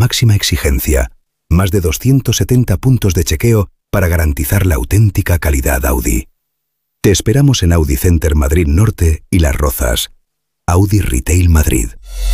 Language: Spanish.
máxima exigencia. Más de 270 puntos de chequeo para garantizar la auténtica calidad Audi. Te esperamos en Audi Center Madrid Norte y Las Rozas. Audi Retail Madrid.